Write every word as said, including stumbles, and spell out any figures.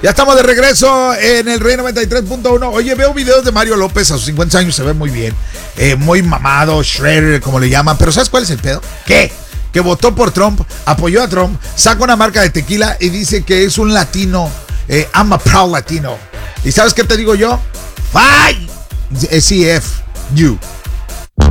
Ya estamos de regreso en el Rey noventa y tres punto uno. Oye, veo videos de Mario López a sus cincuenta años, se ve muy bien. Eh, muy mamado, shredder, como le llaman. Pero ¿sabes cuál es el pedo? ¿Qué? Que votó por Trump, apoyó a Trump, saca una marca de tequila y dice que es un latino. Eh, I'm a proud latino. ¿Y sabes qué te digo yo? ¡Ay! C F, you.